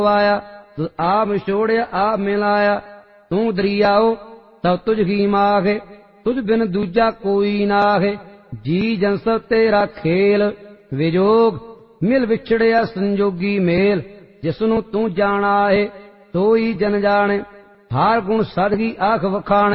आया, तू आप छोड़िया आप मिलाया। तू दरियाओ तब तुझ की माखे, तुझ बिन दूजा कोई नाखे। जी जन सब तेरा खेल विजोग, मिल विछड़िया संजोगी मेल। जिसनू तू जाना है सोई जन जाने, हार गुण सद की आख वखाणे।